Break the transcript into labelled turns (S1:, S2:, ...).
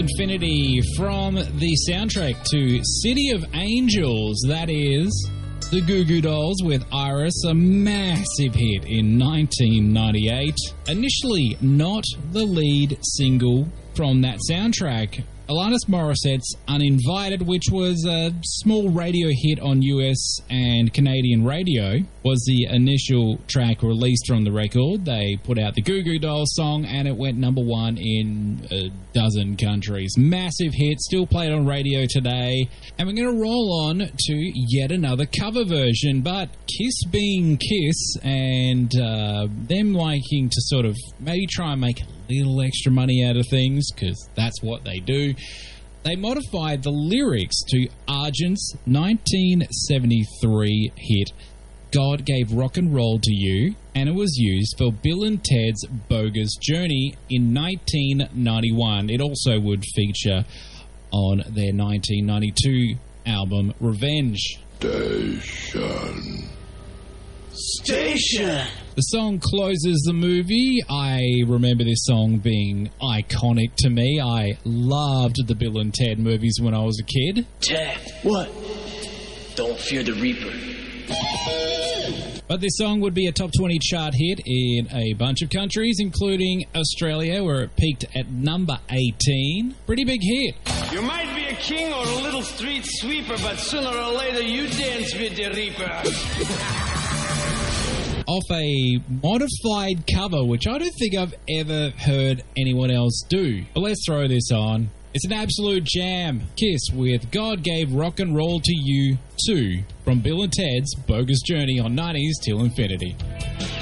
S1: Infinity from the soundtrack to City of Angels. That is the Goo Goo Dolls with Iris, a massive hit in 1998. Initially not the lead single from that soundtrack. Alanis Morissette's Uninvited, which was a small radio hit on US and Canadian radio, was the initial track released from the record. They put out the Goo Goo Dolls song and it went number one in a dozen countries. Massive hit, still played on radio today. And we're going to roll on to yet another cover version, but Kiss being Kiss and them liking to sort of maybe try and make a little extra money out of things, because that's what they do. They modified the lyrics to Argent's 1973 hit God Gave Rock and Roll to You, and it was used for Bill and Ted's Bogus Journey in 1991. It also would feature on their 1992 album Revenge.
S2: Station.
S1: The song closes the movie. I remember this song being iconic to me. I loved the Bill and Ted movies when I was a kid.
S2: Ted, what? Don't fear the Reaper.
S1: But this song would be a top 20 chart hit in a bunch of countries, including Australia, where it peaked at number 18. Pretty big hit.
S3: You might be a king or a little street sweeper, but sooner or later you dance with the Reaper.
S1: Off a modified cover, which I don't think I've ever heard anyone else do. But let's throw this on. It's an absolute jam. Kiss with God Gave Rock and Roll to You 2 from Bill and Ted's Bogus Journey on 90s Till Infinity.